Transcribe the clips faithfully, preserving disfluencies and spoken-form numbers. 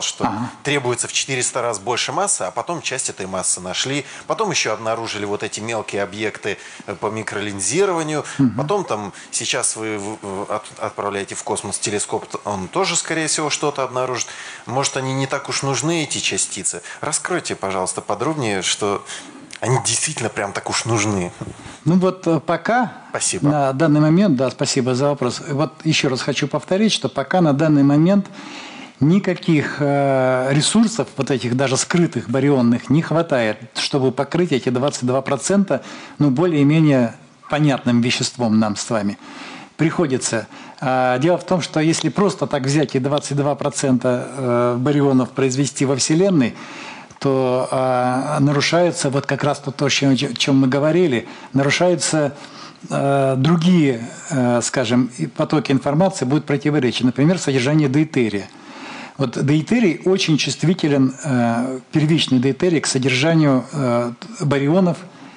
что ага. требуется в четыреста раз больше массы, а потом часть этой массы нашли. Потом еще обнаружили вот эти мелкие объекты по микролинзированию. Угу. Потом там сейчас вы отправляете в космос телескоп, он тоже, скорее всего, что-то обнаружит. Может, они не так уж нужны, эти частицы. Раскройте, пожалуйста, подробнее, что они действительно прям так уж нужны. Ну вот пока, спасибо. На данный момент, да, спасибо за вопрос. Вот еще раз хочу повторить, что пока на данный момент никаких э, ресурсов, вот этих даже скрытых барионных, не хватает, чтобы покрыть эти двадцать два процента, ну, более-менее понятным веществом нам с вами. Приходится. А, дело в том, что если просто так взять и двадцать два процента э, барионов произвести во Вселенной, то э, нарушается вот как раз то, о чем мы говорили, нарушаются э, другие, э, скажем, потоки информации, будут противоречить. Например, содержание дейтерия. Вот дейтерий очень чувствителен, э, первичный дейтерий, к содержанию э, барионов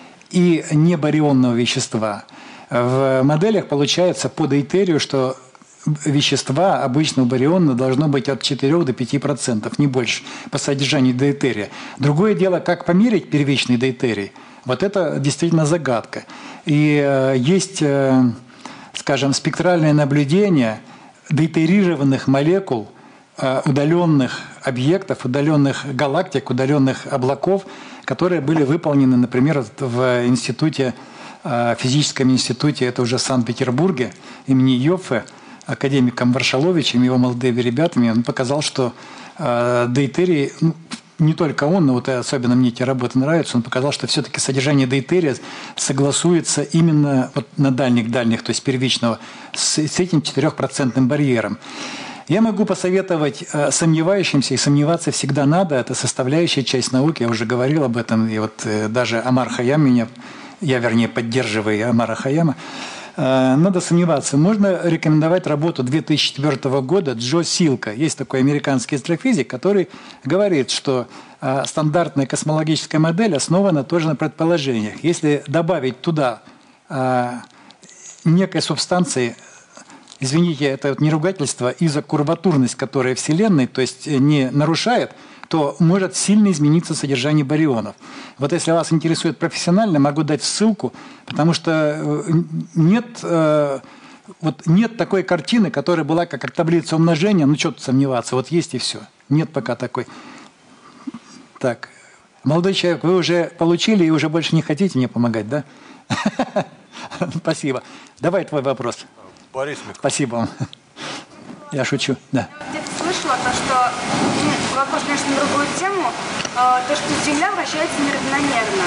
и небарионного вещества. В моделях получается по дейтерию, что вещества обычного бариона должно быть от четырёх до пяти процентов, не больше, по содержанию дейтерия. Другое дело, как померить первичный дейтерий, вот это действительно загадка. И э, есть, э, скажем, спектральное наблюдение дейтерированных молекул, удаленных объектов, удаленных галактик, удаленных облаков, которые были выполнены, например, в институте, в физическом институте, это уже в Санкт-Петербурге, имени Йоффе, академиком Варшаловичем, его молодыми ребятами. Он показал, что дейтерий, ну, не только он, но вот особенно мне эти работы нравятся, он показал, что все-таки содержание дейтерия согласуется именно вот на дальних-дальних, то есть первичного, с, с этим четырехпроцентным барьером. Я могу посоветовать э, сомневающимся, и сомневаться всегда надо, это составляющая часть науки, я уже говорил об этом, и вот э, даже Омар Хайям меня, я вернее поддерживаю Омара Хайяма, э, надо сомневаться. Можно рекомендовать работу две тысячи четвёртого года Джо Силка. Есть такой американский астрофизик, который говорит, что э, стандартная космологическая модель основана тоже на предположениях. Если добавить туда э, некой субстанции, извините, это вот не ругательство, изокурватурность, которая Вселенной, то есть не нарушает, то может сильно измениться содержание барионов. Вот если вас интересует профессионально, могу дать ссылку, потому что нет, вот нет такой картины, которая была как таблица умножения, ну что тут сомневаться, вот есть и все. Нет пока такой. Так, молодой человек, вы уже получили и уже больше не хотите мне помогать, да? Спасибо. Давай твой вопрос. Борис Михайлович. Спасибо вам. Я шучу, да. Где-то слышала то, что, нет, вопрос, конечно, на другую тему, то, что Земля вращается неравномерно.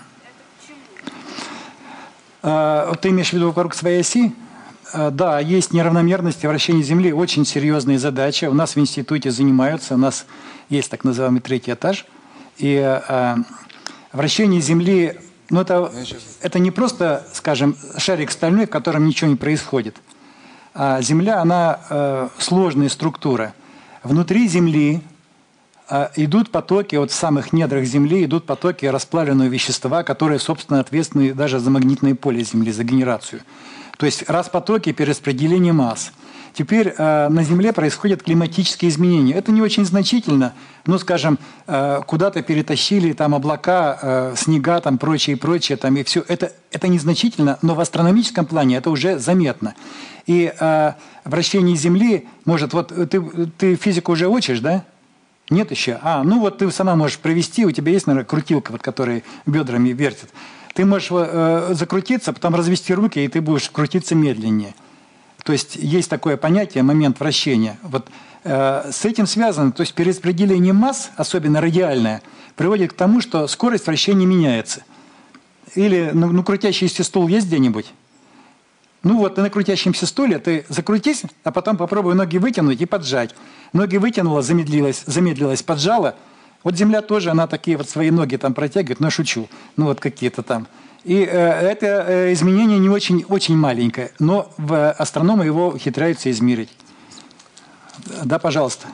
Это почему? Ты имеешь в виду вокруг своей оси? Да, есть неравномерность вращения Земли, очень серьезные задачи. У нас в институте занимаются, у нас есть так называемый третий этаж. И вращение Земли, ну это, это не просто, скажем, шарик стальной, в котором ничего не происходит. А Земля, она э, сложная структура. Внутри Земли э, идут потоки, вот в самых недрах Земли идут потоки расплавленного вещества, которые, собственно, ответственны даже за магнитное поле Земли, за генерацию. То есть раз потоки, перераспределение масс. Теперь э, на Земле происходят климатические изменения. Это не очень значительно, ну, скажем, э, куда-то перетащили там облака, э, снега, там прочее, прочее, там и все. Это, это незначительно, но в астрономическом плане это уже заметно. И э, вращение Земли может, вот ты, ты физику уже учишь, да? Нет еще? А, ну вот ты сама можешь провести, у тебя есть, наверное, крутилка, вот, которая бедрами вертит. Ты можешь э, закрутиться, потом развести руки, и ты будешь крутиться медленнее. То есть есть такое понятие, момент вращения. Вот, э, с этим связано, то есть перераспределение масс, особенно радиальное, приводит к тому, что скорость вращения меняется. Или, ну, ну крутящийся стул есть где-нибудь? Ну вот, ты на крутящемся стуле, ты закрутись, а потом попробуй ноги вытянуть и поджать. Ноги вытянула, замедлилась, замедлилась, поджала. Вот Земля тоже, она такие вот свои ноги там протягивает, но шучу. Ну вот какие-то там. И э, это э, изменение не очень, очень маленькое, но в, астрономы его ухитряются измерить. Да, пожалуйста.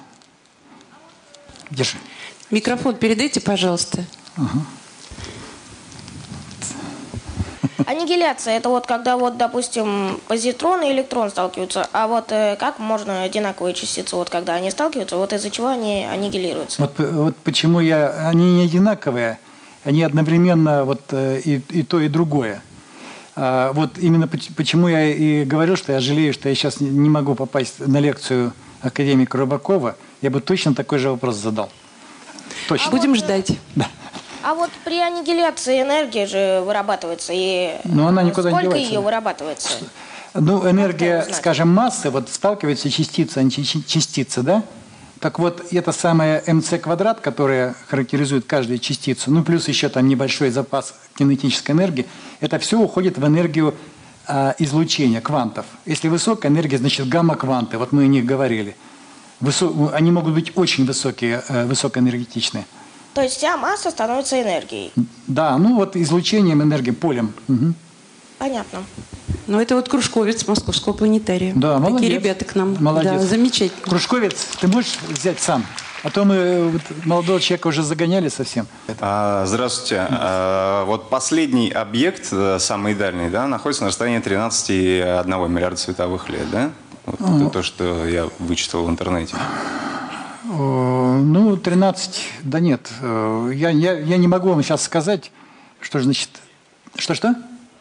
Держи. Микрофон передайте, пожалуйста. Угу. А аннигиляция – это вот когда, вот, допустим, позитрон и электрон сталкиваются, а вот э, как можно одинаковые частицы, вот когда они сталкиваются, вот из-за чего они аннигилируются? Вот, вот почему я... Они не одинаковые, они одновременно вот э, и, и то, и другое. А, вот именно поч- почему я и говорил, что я жалею, что я сейчас не- не могу попасть на лекцию академика Рыбакова, я бы точно такой же вопрос задал. Точно. Будем ждать. А вот при аннигиляции энергия же вырабатывается, и Но она никуда не сколько девается. ее вырабатывается? Ну, энергия, узнать? скажем, массы, вот сталкиваются частицы, античастицы, да? Так вот, это самое МЦ квадрат, которое характеризует каждую частицу, ну, плюс еще там небольшой запас кинетической энергии, это все уходит в энергию а, излучения квантов. Если высокая энергия, значит гамма-кванты, вот мы о них говорили. Высо- Они могут быть очень высокие, э, высокоэнергетичные. То есть вся масса становится энергией. Да, ну вот излучением энергии, полем. Мгм. Понятно. Ну, это вот Кружковец Московского планетария. Да, Такие молодец. ребята к нам. Молодец. Да, замечательно. Кружковец, ты можешь взять сам? А то мы э, вот, молодого человека уже загоняли совсем. А, Здравствуйте. А, Вот последний объект, э, самый дальний, да, находится на расстоянии тринадцать целых одна десятая миллиарда световых лет, да? Вот это то, что я вычитал в интернете. Э, Ну, тринадцать, да нет. э, Я, я, я не могу вам сейчас сказать, что же значит... Что-что?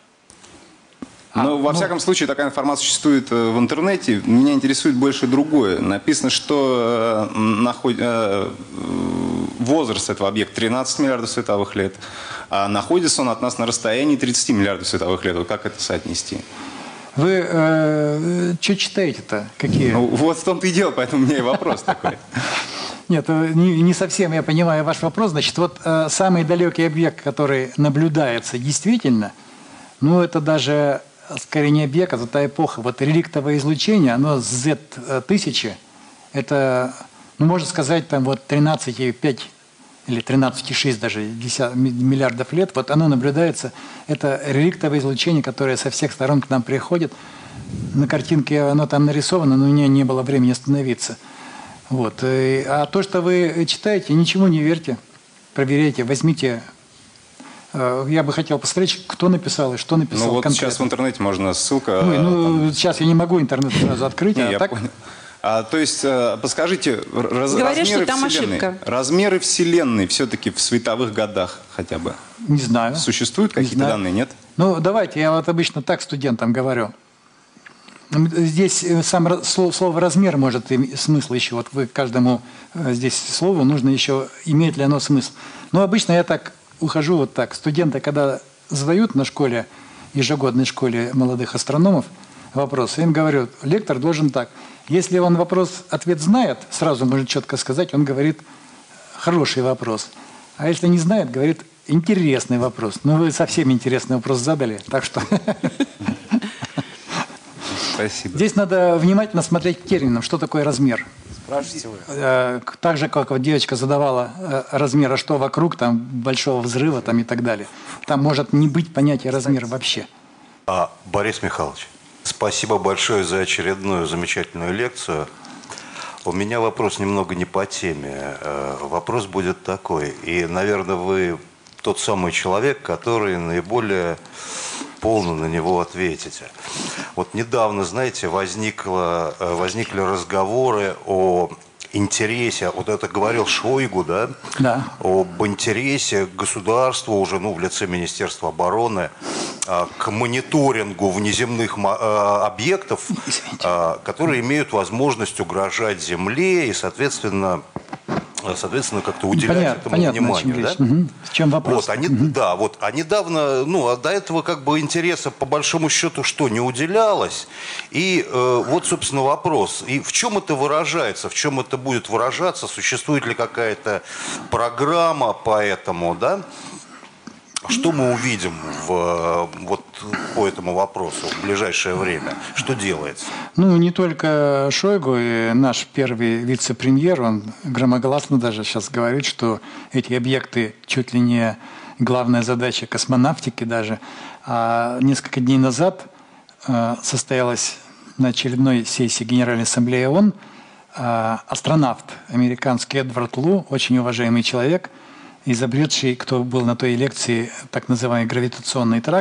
Но, во всяком случае, такая информация существует э, в интернете. Меня интересует больше другое. Написано, что э, наход- э, возраст этого объекта тринадцать миллиардов световых лет, а находится он от нас на расстоянии тридцать миллиардов световых лет. Вот как это соотнести? Вы э, что читаете-то? Какие? Ну, вот в том-то и дело, поэтому у меня и вопрос такой. Нет, э, не, не совсем я понимаю ваш вопрос. Значит, вот э, самый далекий объект, который наблюдается действительно, ну, это даже скорее не объект, а та эпоха. Вот реликтовое излучение, оно с зет тысячи, это, ну, можно сказать, там вот тринадцать целых пять десятых или тринадцать целых шесть десятых даже десят- миллиардов лет, вот оно наблюдается, это реликтовое излучение, которое со всех сторон к нам приходит. На картинке оно там нарисовано, но у меня не было времени остановиться. Вот. И- А то, что вы читаете, ничему не верьте, проверяйте, возьмите. Э, Я бы хотел посмотреть, кто написал и что написал Ну вот конкретно. сейчас в интернете можно ссылка. Ой, э, ну, сейчас я не могу интернет сразу открыть, Не, а я так... понял. А, то есть, э, подскажите, раз- Говорят, размеры что там Вселенной, ошибка. размеры Вселенной все-таки в световых годах хотя бы Не знаю. существуют Не какие-то знаю. данные, нет? Ну, давайте, я вот обычно так студентам говорю. М, Здесь э, сам ра- сло- слово «размер» может иметь смысл еще. Вот вы каждому э, здесь слову нужно еще, имеет ли оно смысл. Но обычно я так ухожу вот так. Студенты, когда задают на школе, ежегодной школе молодых астрономов вопрос, я им говорю, лектор должен так. Если он вопрос, ответ знает, сразу может четко сказать, он говорит хороший вопрос. А если не знает, говорит интересный вопрос. Ну, вы совсем интересный вопрос задали, так что Спасибо. здесь надо внимательно смотреть к терминам, что такое размер. Спрашивайте вы. Э, Так же, как вот девочка задавала э, размер, а что вокруг там большого взрыва там и так далее. Там может не быть понятия размера вообще. А, Борис Михайлович, спасибо большое за очередную замечательную лекцию. У меня вопрос немного не по теме. Э, Вопрос будет такой. И, наверное, вы тот самый человек, который наиболее полно на него ответите. Вот недавно, знаете, возникло, э, возникли разговоры о интересе, вот это говорил Шойгу, да? Да. Об интересе государства уже, ну, в лице Министерства обороны а, к мониторингу внеземных ма- а, объектов, а, которые имеют возможность угрожать Земле и, соответственно, соответственно, как-то уделять Понятно, этому понятно, о чем вниманию. речь. Да? Мгм. В чем вопрос? Вот, они, да, вот, а недавно, ну, а до этого как бы интереса по большому счету что, не уделялось? И э, вот, собственно, вопрос. И в чем это выражается? В чем это будет выражаться? Существует ли какая-то программа по этому, да? Что мы увидим в, вот, по этому вопросу в ближайшее время? Что делается? Ну, не только Шойгу, и наш первый вице-премьер, он громогласно даже сейчас говорит, что эти объекты чуть ли не главная задача космонавтики даже. А несколько дней назад э, состоялась на очередной сессии Генеральной Ассамблеи ООН э, астронавт американский Эдвард Лу, очень уважаемый человек, изобретший, кто был на той лекции, так называемый гравитационный трактор.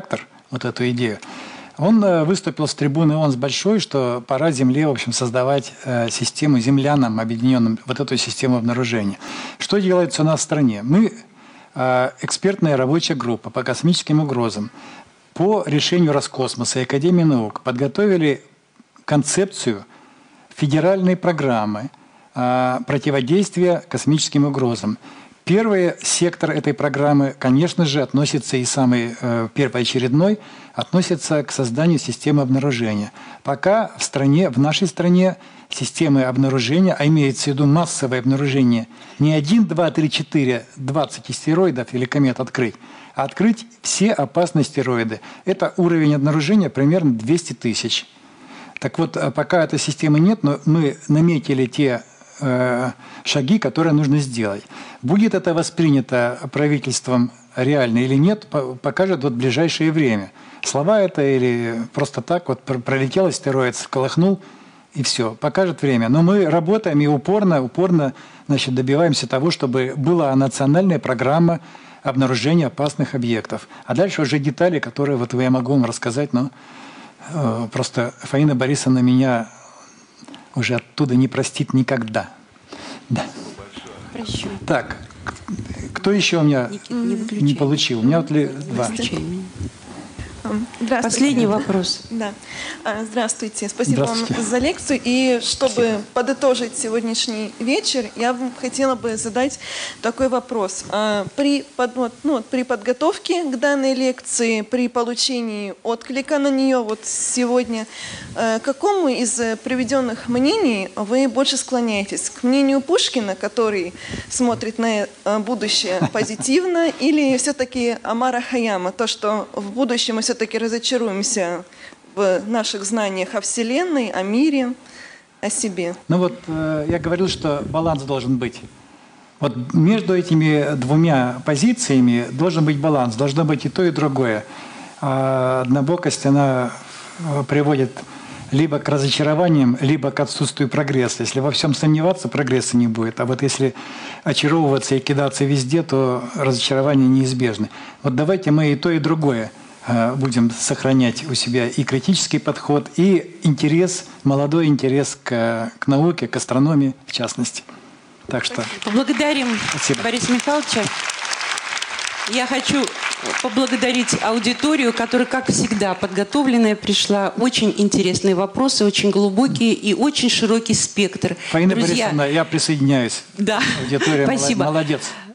вот эту идею. Он э, выступил с трибуны ООН с большой, что пора Земле, в общем, создавать э, систему землянам, объединенным, вот эту систему обнаружения. Что делается у нас в стране? Мы, э, экспертная рабочая группа по космическим угрозам, по решению Роскосмоса и Академии наук подготовили концепцию федеральной программы э, противодействия космическим угрозам. Первый сектор этой программы, конечно же, относится и самый э, первоочередной, относится к созданию системы обнаружения. Пока в стране, в нашей стране системы обнаружения, а имеется в виду массовое обнаружение, не один, два, три, четыре, двадцать астероидов или комет открыть, а открыть все опасные астероиды. Это уровень обнаружения примерно двести тысяч. Так вот, пока этой системы нет, но мы наметили те э, шаги, которые нужно сделать. Будет это воспринято правительством реально или нет, покажет вот в ближайшее время. Слова это или просто так, вот пролетел астероид, вколыхнул, и все, покажет время. Но мы работаем и упорно, упорно значит, добиваемся того, чтобы была национальная программа обнаружения опасных объектов. А дальше уже детали, которые вот я могу вам рассказать, но э, просто Фаина Борисовна меня уже оттуда не простит никогда. Да. Прощу. Так, кто еще у меня Никита, не выключай. не получил? У меня вот ли два. Выключай меня. Здравствуйте. Последний вопрос. Да. А, Здравствуйте. Спасибо Здравствуйте. вам за лекцию. И чтобы Спасибо. подытожить сегодняшний вечер, я вам хотела бы задать такой вопрос. А, При, под- вот, ну, вот при подготовке к данной лекции, при получении отклика на нее вот сегодня, э, к какому из э, приведенных мнений вы больше склоняетесь? К мнению Пушкина, который смотрит на э, будущее позитивно, или все-таки Омара Хайяма, то, что в будущем мы все-таки разочаруемся в наших знаниях о Вселенной, о мире, о себе? Ну вот э, я говорил, что баланс должен быть. Вот между этими двумя позициями должен быть баланс, должно быть и то, и другое. А однобокость, она э, приводит либо к разочарованиям, либо к отсутствию прогресса. Если во всем сомневаться, прогресса не будет. А вот если очаровываться и кидаться везде, то разочарования неизбежны. Вот давайте мы и то, и другое э, будем сохранять у себя, и критический подход, и интерес, молодой интерес к, к науке, к астрономии в частности. Так что Поблагодарим Спасибо. Бориса Михайловича. Я хочу поблагодарить аудиторию, которая, как всегда, подготовленная пришла. Очень интересные вопросы, очень глубокие и очень широкий спектр. Фаина Друзья, Борисовна, я присоединяюсь. да, Аудитория спасибо. молодец.